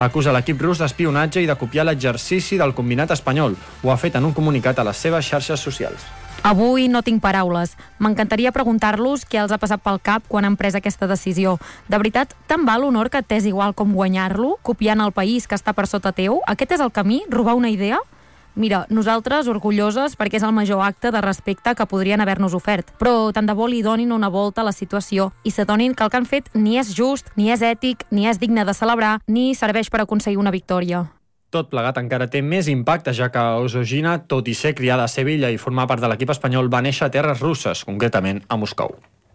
Acusa l'equip rus d'espionatge i de copiar l'exercici del combinat espanyol. Ho ha fet en un comunicat a les seves xarxes socials. Avui no tinc paraules. M'encantaria preguntar-los què els ha passat pel cap quan han pres aquesta decisió. De veritat, tant val l'honor que t'és igual com guanyar-lo, copiant el país que està per sota teu? Aquest és el camí? Robar una idea? Mira, nosaltres orgulloses perquè és el major acte de respecte que podrien haver-nos ofert, però tant de bo li donin una volta a la situació i s'adonin que el que han fet ni és just, ni és ètic, ni és digne de celebrar, ni serveix per aconseguir una victòria. Tot plegat encara té més impacte, ja que Ozogina, tot i ser criada a Sevilla i formar part de l'equip espanyol, va néixer a terres russes, concretament a Moscou.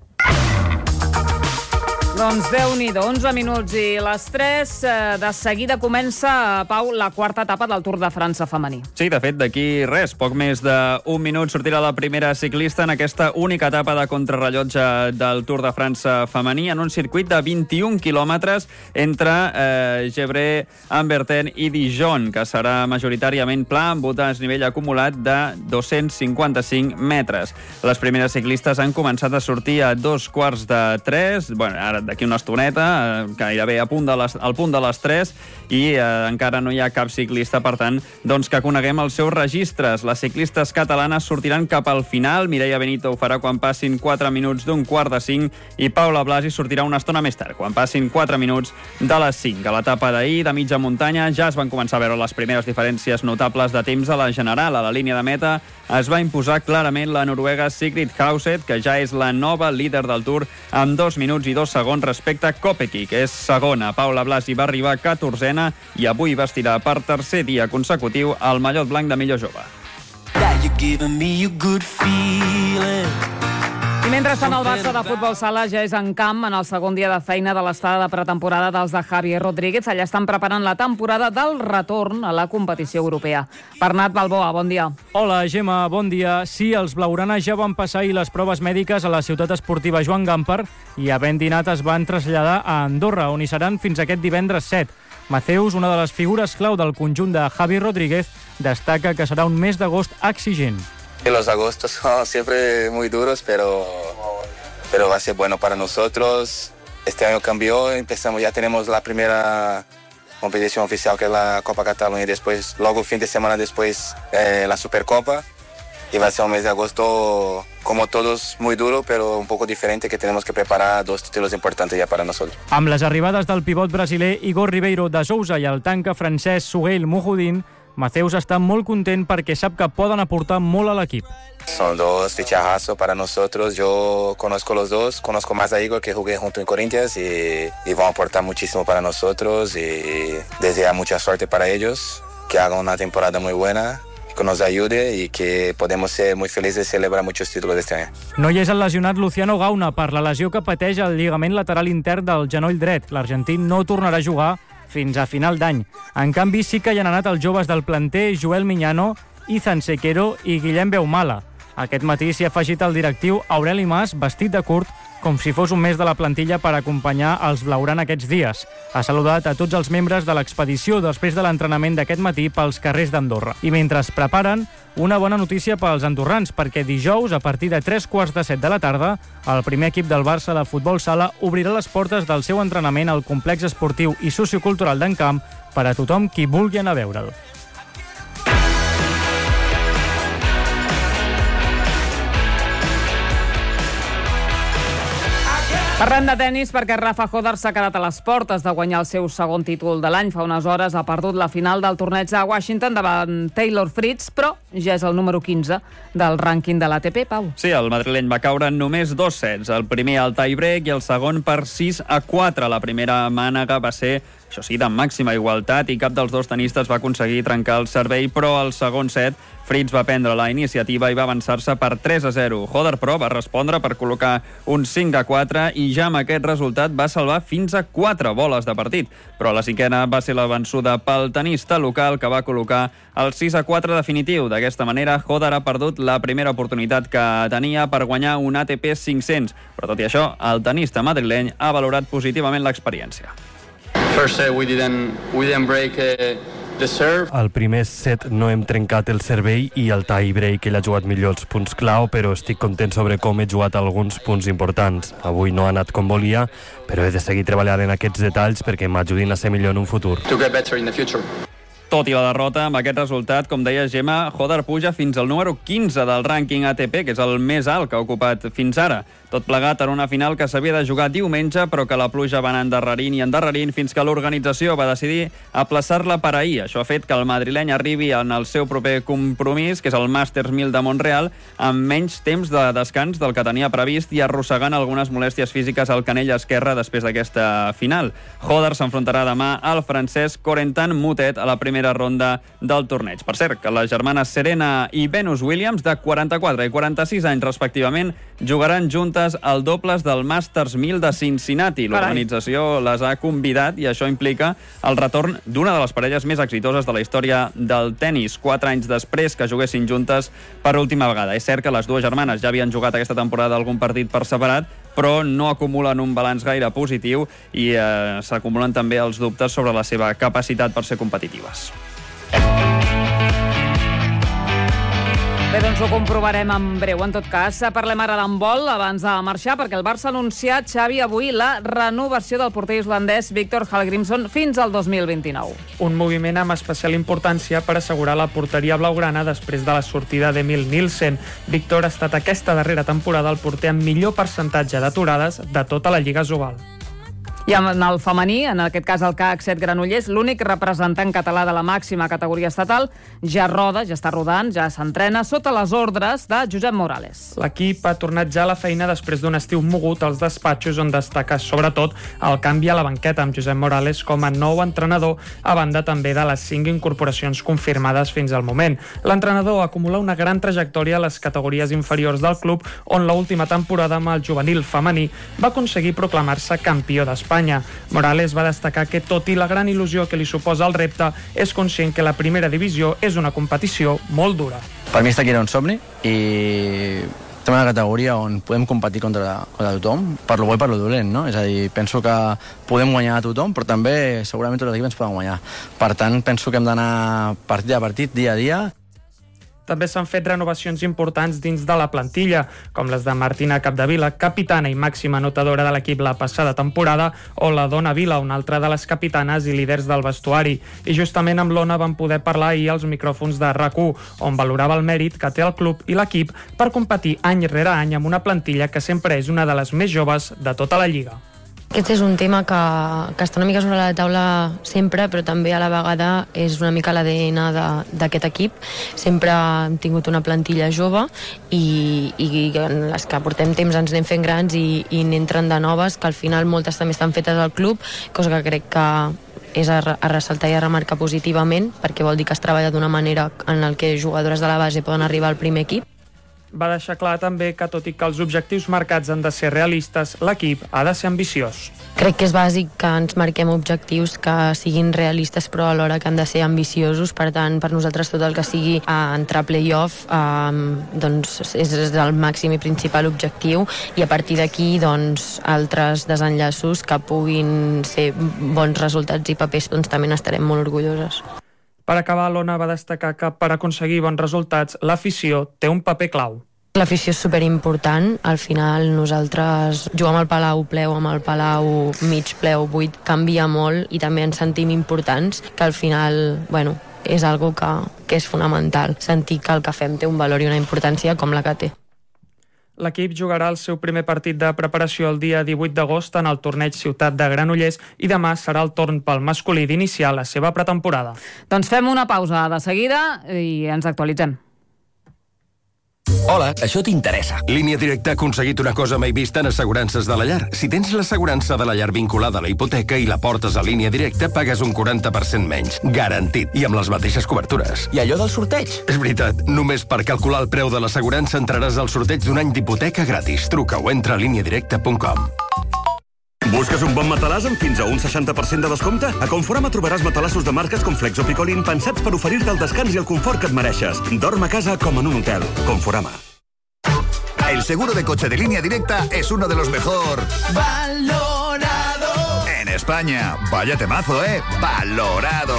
Doncs Déu-n'hi-do, 11 minuts i les 3. De seguida comença, Pau, la quarta etapa del Tour de França femení. Sí, de fet, d'aquí res, poc més d'un minut sortirà la primera ciclista en aquesta única etapa de contrarrellotge del Tour de França femení en un circuit de 21 quilòmetres entre Gevrey, Amberten i Dijon, que serà majoritàriament pla amb un desnivell acumulat de 255 metres. Les primeres ciclistes han començat a sortir a 2:15. Bueno, ara d'aquí una estoneta, gairebé al punt de les 3, i encara no hi ha cap ciclista, per tant, doncs que coneguem els seus registres. Les ciclistes catalanes sortiran cap al final. Mireia Benito ho farà quan passin 4 minuts d'un quart de 5 i Paula Blasi sortirà una estona més tard, quan passin 4 minuts de les 5. A l'etapa d'ahir, de mitja muntanya, ja es van començar a veure les primeres diferències notables de temps a la general. A la línia de meta es va imposar clarament la noruega Sigrid Hauseth, que ja és la nova líder del Tour, amb 2 minuts i 2 segons respecte a Kopecky, que és segona. Paula Blasi va arribar 14a i avui vestirà per tercer dia consecutiu el mallot blanc de millor jove. I mentrestant, el Barça de futbol sala ja és en camp en el segon dia de feina de l'estada de pretemporada dels de Javier Rodríguez. Allà estan preparant la temporada del retorn a la competició europea. Bernat Balboa, bon dia. Hola, Gemma, bon dia. Sí, els blaugranes ja van passar ahir les proves mèdiques a la ciutat esportiva Joan Gamper i, havent dinat, es van traslladar a Andorra, on hi seran fins aquest divendres 7. Mateus, una de les figures clau del conjunt de Javi Rodríguez, destaca que serà un mes d'agost exigent. Los agostos son siempre muy duros, pero va a ser bueno para nosotros. Este año cambió, ya tenemos la primera competición oficial, que es la Copa Cataluña, y después, luego fin de semana después, la Supercopa. Y va a ser un mes de agosto, como todos, muy duro, pero un poco diferente, que tenemos que preparar 2 títulos importantes ya para nosotros. Amb les arribades del pivot brasiler Igor Ribeiro de Sousa i el tanca francès Sugail Mouhoudine, Mateus està molt content perquè sap que poden aportar molt a l'equip. Son 2 fichajazos para nosotros. Yo conozco los dos, conozco más a Igor, que jugué junto en Corinthians, y van a aportar muchísimo para nosotros, y deseo mucha suerte para ellos, que hagan una temporada muy buena, que nos ayude y que podemos ser muy felices de celebrar muchos títulos este año. No hi és el lesionat Luciano Gauna per la lesió que pateix el lligament lateral intern del genoll dret. L'argentí no tornarà a jugar fins a final d'any. En canvi, sí que hi han anat els joves del planter Joel Miñano, Izan Sequero i Guillem Beumala. Aquest matí s'hi ha afegit el directiu Aureli Mas, vestit de curt, com si fos un mes de la plantilla per acompanyar els blaugrana aquests dies. Ha saludat a tots els membres de l'expedició després de l'entrenament d'aquest matí pels carrers d'Andorra. I mentre es preparen, una bona notícia pels andorrans, perquè dijous, a partir de 3:15 de la tarda, el primer equip del Barça de futbol sala obrirà les portes del seu entrenament al complex esportiu i sociocultural d'Encamp per a tothom qui vulgui anar a veure'l. Parlem de tennis perquè Rafa Hodder s'ha quedat a les portes de guanyar el seu segon títol de l'any. Fa unes hores ha perdut la final del torneig de Washington davant Taylor Fritz, però ja és el número 15 del rànquing de l'ATP, Pau. Sí, el madrileny va caure en només 2 sets. El primer al tie-break i el segon per 6-4. La primera mànega va ser, això sí, de màxima igualtat, i cap dels dos tenistes va aconseguir trencar el servei, però al segon set Fritz va prendre la iniciativa i va avançar-se per 3-0. Hodder, però, va respondre per col·locar un 5-4 i ja amb aquest resultat va salvar fins a 4 boles de partit. Però la cinquena va ser la vençuda pel tenista local, que va col·locar el 6-4 definitiu. D'aquesta manera, Hodder ha perdut la primera oportunitat que tenia per guanyar un ATP 500. Però tot i això, el tenista madrileny ha valorat positivament l'experiència. First set we didn't break Al primer set no hem trencat el servei i el tie break ell ha jugat millor els punts clau, però estic content sobre com he jugat alguns punts importants. Avui no ha anat com volia, però he de seguir treballant en aquests detalls perquè m'ajudin a ser millor en un futur. Tot i la derrota, amb aquest resultat, com deia Gemma, Hodder puja fins al número 15 del rànquing ATP, que és el més alt que ha ocupat fins ara. Tot plegat en una final que s'havia de jugar diumenge, però que la pluja va anar endarrerint fins que l'organització va decidir aplaçar-la per ahir. Això ha fet que el madrileny arribi en el seu proper compromís, que és el Masters 1000 de Montreal, amb menys temps de descans del que tenia previst i arrossegant algunes molèsties físiques al canell esquerre després d'aquesta final. Hodder s'enfrontarà demà al francès Corentin Moutet a la primera ronda del torneig. Per cert, que les germanes Serena i Venus Williams, de 44 i 46 anys respectivament, jugaran juntes al dobles del Masters 1000 de Cincinnati. L'organització les ha convidat i això implica el retorn d'una de les parelles més exitoses de la història del tennis, 4 anys després que juguessin juntes per última vegada. És cert que les dues germanes ja havien jugat aquesta temporada algun partit per separat, però no acumulen un balanç gaire positiu i s'acumulen també els dubtes sobre la seva capacitat per ser competitives. Bé, doncs ho comprovarem en breu. En tot cas, parlem ara d'handbol abans de marxar, perquè el Barça ha anunciat, Xavi, avui la renovació del porter islandès Viktor Hallgrímsson fins al 2029. Un moviment amb especial importància per assegurar la porteria blaugrana després de la sortida d'Emil Nielsen. Viktor ha estat aquesta darrera temporada el porter amb millor percentatge d'aturades de tota la Lliga Sobal. I en el femení, en aquest cas el CAC 7 Granollers, l'únic representant català de la màxima categoria estatal, ja roda, ja està rodant, ja s'entrena sota les ordres de Josep Morales. L'equip ha tornat ja a la feina després d'un estiu mogut als despatxos, on destaca sobretot el canvi a la banqueta amb Josep Morales com a nou entrenador, a banda també de les 5 incorporacions confirmades fins al moment. L'entrenador acumula una gran trajectòria a les categories inferiors del club, on l'última temporada amb el juvenil femení va aconseguir proclamar-se campió d'Espanya. Morales va destacar que, tot i la gran il·lusió que li suposa el repte, és conscient que la primera divisió és una competició molt dura. Per mi estar aquí era un somni i estem en una categoria on podem competir contra tothom, per lo bo i per lo dolent, no? És a dir, penso que podem guanyar a tothom, però també segurament tots els equips ens poden guanyar. Per tant, penso que hem d'anar partit a partit, dia a dia. També s'han fet renovacions importants dins de la plantilla, com les de Martina Capdevila, capitana i màxima anotadora de l'equip la passada temporada, o la d'Ona Vila, una altra de les capitanes i líders del vestuari. I justament amb l'Ona vam poder parlar ahir als micròfons de RAC1, on valorava el mèrit que té el club i l'equip per competir any rere any amb una plantilla que sempre és una de les més joves de tota la Lliga. Aquest és un tema que està una mica sobre la taula sempre, però també a la vegada és una mica l'ADN d'aquest equip. Sempre hem tingut una plantilla jove i en les que portem temps ens anem fent grans i n'entren de noves, que al final moltes també estan fetes al club, cosa que crec que és a ressaltar i a remarcar positivament, perquè vol dir que es treballa d'una manera en el que jugadores de la base poden arribar al primer equip. Va deixar clar també que, tot i que els objectius marcats han de ser realistes, l'equip ha de ser ambiciós. Crec que és bàsic que ens marquem objectius que siguin realistes, però alhora que han de ser ambiciosos. Per tant, per nosaltres tot el que sigui entrar a play-off doncs és el màxim i principal objectiu, i a partir d'aquí doncs, altres desenllaços que puguin ser bons resultats i papers, doncs també n'estarem molt orgulloses. Per acabar, l'Ona va destacar que per aconseguir bons resultats, l'afició té un paper clau. L'afició és superimportant. Al final nosaltres jugar amb el Palau ple o amb el Palau mig ple o buit canvia molt i també ens sentim importants, que al final, és algo que és fonamental. Sentir que el que fem té un valor i una importància com la que té. L'equip jugarà el seu primer partit de preparació el dia 18 d'agost en el torneig Ciutat de Granollers i demà serà el torn pel masculí d'iniciar la seva pretemporada. Doncs fem una pausa de seguida i ens actualitzem. Hola, això t'interessa. Línia Directa ha aconseguit una cosa mai vista en assegurances de la llar. Si tens l'assegurança de la llar vinculada a la hipoteca i la portes a Línia Directa, pagues un 40% menys. Garantit. I amb les mateixes cobertures. I allò del sorteig? És veritat. Només per calcular el preu de l'assegurança entraràs al sorteig d'un any d'hipoteca gratis. Truca o entra a lineadirecta.com. Busques un bon matalàs amb fins a un 60% de descompte? A Conforama trobaràs matalassos de marques com Flex o Picolín pensats per oferir-te el descans i el confort que et mereixes. Dorm a casa com en un hotel. Conforama. El seguro de coche de Línea Directa es uno de los mejor valorados en España. Vaya temazo, ¿eh? Valorado.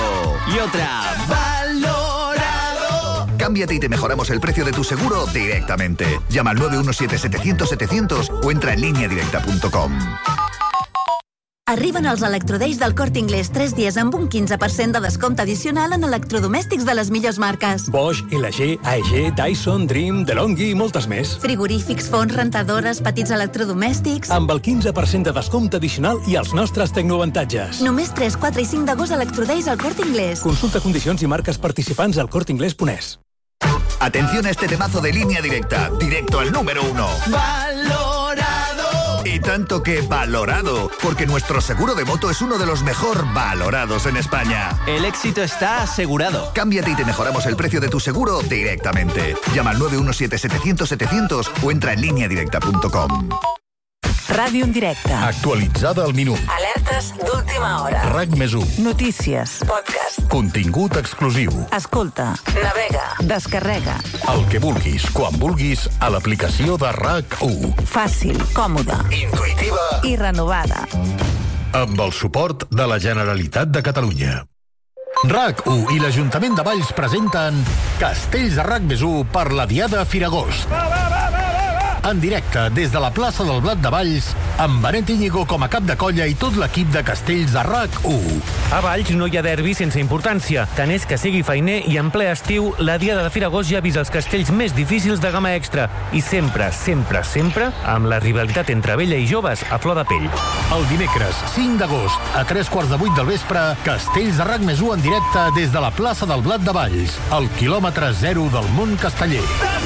Y otra, valorado. Cámbiate y te mejoramos el precio de tu seguro directamente. Llama al 917-700-700 o entra en lineadirecta.com. Arriben els Electrodays del Corte Inglés, 3 dies amb un 15% de descompte addicional en electrodomèstics de les millors marques. Bosch, LG, AEG, Dyson, Dream, DeLonghi i moltes més. Frigorífics, forns, rentadores, petits electrodomèstics... Amb el 15% de descompte addicional i els nostres tecnoavantatges. Només 3, 4 i 5 d'agost Electrodays al Corte Inglés. Consulta condicions i marques participants al corteinglés.es. Atención a este temazo de Línea Directa, directo al número 1. ¡Valorado! Y tanto que valorado, porque nuestro seguro de moto es uno de los mejor valorados en España. El éxito está asegurado. Cámbiate y te mejoramos el precio de tu seguro directamente. Llama al 917-700-700 o entra en lineadirecta.com. Ràdio en directe. Actualitzada al minut. Alertes d'última hora. RAC+1. Notícies. Podcast. Contingut exclusiu. Escolta. Navega. Descarrega. El que vulguis, quan vulguis, a l'aplicació de RAC1. Fàcil, còmoda, intuïtiva i renovada. Amb el suport de la Generalitat de Catalunya. RAC1 i l'Ajuntament de Valls presenten Castells de RAC+1 per la Diada Firagost. En directe des de la plaça del Blat de Valls, amb Benet Íñigo com a cap de colla i tot l'equip de Castells de RAC1. A Valls no hi ha derbi sense importància. Tant és que sigui feiner i en ple estiu, la Diada de Firagost ja ha vist els castells més difícils de gamma extra. I sempre, sempre, sempre, amb la rivalitat entre vella i joves a flor de pell. El dimecres 5 d'agost, a 7:45 del vespre, Castells de RAC+1 en directe des de la plaça del Blat de Valls, al quilòmetre 0 del món casteller.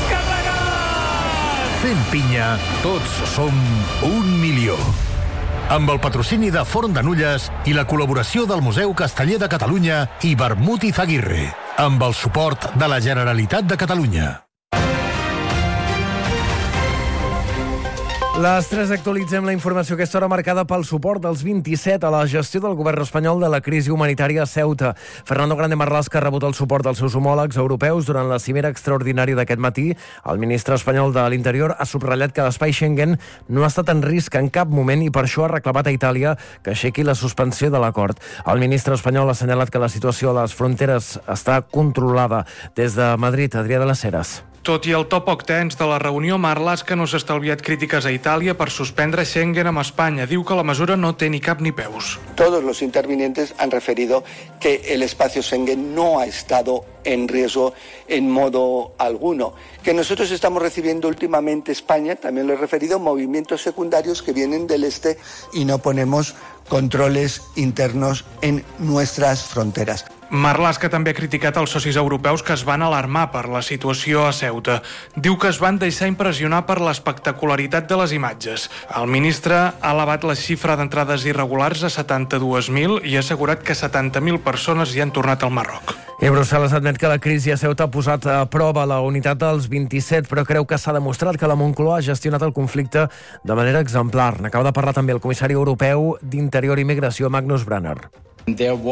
Fent pinya, tots som 1 milió. Amb el patrocini de Forn de Nulles i la col·laboració del Museu Casteller de Catalunya i Vermut i Zaguirre. Amb el suport de la Generalitat de Catalunya. Les 3 actualitzem la informació aquesta hora marcada pel suport dels 27 a la gestió del govern espanyol de la crisi humanitària a Ceuta. Fernando Grande Marlaska ha rebut el suport dels seus homòlegs europeus durant la cimera extraordinària d'aquest matí. El ministre espanyol de l'Interior ha subratllat que l'espai Schengen no ha estat en risc en cap moment i per això ha reclamat a Itàlia que aixequi la suspensió de l'acord. El ministre espanyol ha assenyalat que la situació a les fronteres està controlada. Des de Madrid, Adrià de les Heres. Tot i el to poc tens de la reunió, Marlaska no s'ha estalviat crítiques a Itàlia per suspendre Schengen amb Espanya. Diu que la mesura no té ni cap ni peus. Todos los intervinientes han referido que el espacio Schengen no ha estado en riesgo en modo alguno. Que nosotros estamos recibiendo últimamente España, también lo he referido, movimientos secundarios que vienen del este y no ponemos controles internos en nuestras fronteras. Marlaska també ha criticat els socis europeus que es van alarmar per la situació a Ceuta. Diu que es van deixar impressionar per l'espectacularitat de les imatges. El ministre ha elevat la xifra d'entrades irregulars a 72.000 i ha assegurat que 70.000 persones hi han tornat al Marroc. I Brussel·les admet que la crisi a Ceuta ha posat a prova la unitat dels 27, però creu que s'ha demostrat que la Moncloa ha gestionat el conflicte de manera exemplar. N'acaba de parlar també el comissari europeu d'Interior i Migració, Magnus Branner. Hi ha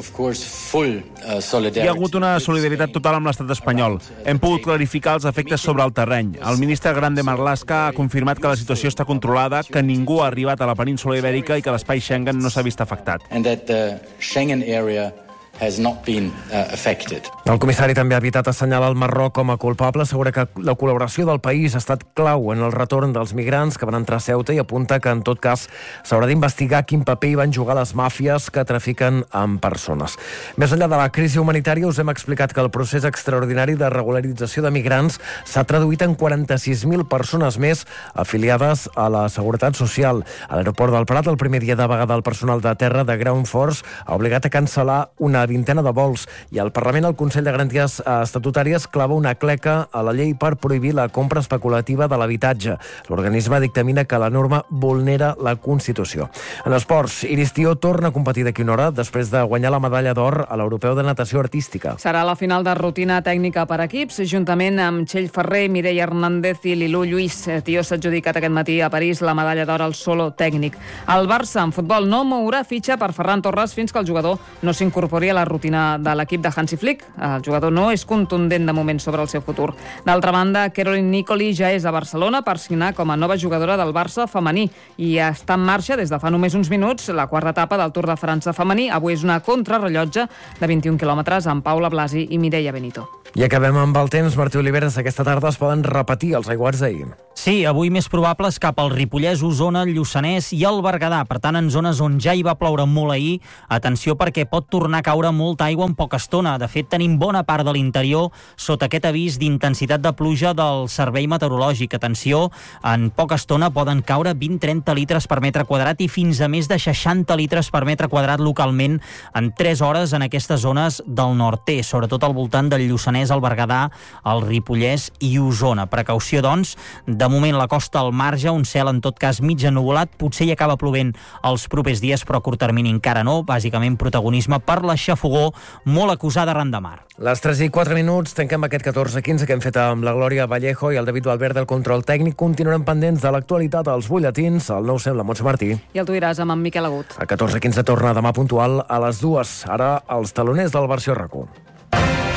hagut una solidaritat total amb l'estat espanyol. Hem pogut clarificar els efectes sobre el terreny. El ministre Grande Marlaska ha confirmat que la situació està controlada, que ningú ha arribat a la península Ibèrica i que l'espai Schengen no s'ha vist afectat. El comissari també ha evitat assenyalar el Marroc com a culpable, assegura que la col·laboració del país ha estat clau en el retorn dels migrants que van entrar a Ceuta i apunta que en tot cas s'haurà d'investigar quin paper hi van jugar les màfies que trafiquen amb persones. Més enllà de la crisi humanitària, us hem explicat que el procés extraordinari de regularització de migrants s'ha traduït en 46.000 persones més afiliades a la Seguretat Social. A l'aeroport del Prat, el primer dia de vaga del personal de terra de Ground Force ha obligat a cancel·lar una vintena de vols i al Parlament el Consell de Garanties Estatutàries clava una cleca a la llei per prohibir la compra especulativa de l'habitatge. L'organisme dictamina que la norma vulnera la Constitució. En esports, Iris Tío torna a competir d'aquí una hora després de guanyar la medalla d'or a l'Europeu de Natació Artística. Serà la final de rutina tècnica per equips, juntament amb Txell Ferrer, Mireia Hernández i Lilú Lluís. Tío s'ha adjudicat aquest matí a París la medalla d'or al solo tècnic. El Barça en futbol no mourà fitxa per Ferran Torres fins que el jugador no s'incorpori a la rutina de l'equip de Hansi Flick. El jugador no és contundent de moment sobre el seu futur. D'altra banda, Caroline Nicoli ja és a Barcelona per signar com a nova jugadora del Barça femení i està en marxa des de fa només uns minuts la quarta etapa del Tour de França femení. Avui és una contrarrellotge de 21 quilòmetres amb Paula Blasi i Mireia Benito. I acabem amb el temps. Martí Oliveres, aquesta tarda es poden repetir els aiguats d'ahir. Sí, avui més probables cap al Ripollès, Osona, el Lluçanès i el Berguedà. Per tant, en zones on ja hi va ploure molt ahir, atenció perquè pot tornar a caure molta aigua en poca estona. De fet, tenim bona part de l'interior sota aquest avís d'intensitat de pluja del Servei Meteorològic. Atenció, en poca estona poden caure 20-30 litres per metre quadrat i fins a més de 60 litres per metre quadrat localment en 3 hores en aquestes zones del nord-est, sobretot al voltant del Lluçanès, el Berguedà, el Ripollès i Osona. Precaució, doncs, de moment la costa al marge, un cel en tot cas mig ennuvolat, potser hi acaba plovent els propers dies, però a curt termini encara no, bàsicament protagonisme per la xafogor molt acusada arran de mar. Les 3:04, tanquem aquest 14:15 que hem fet amb la Glòria Vallejo i el David Valverde del control tècnic. Continuarem pendents de l'actualitat als butlletins, el 9-7, la Montse Martí. I el tu diràs amb en Miquel Agut. A 14:15 torna demà puntual a les 2. Ara els taloners del Versió RAC1.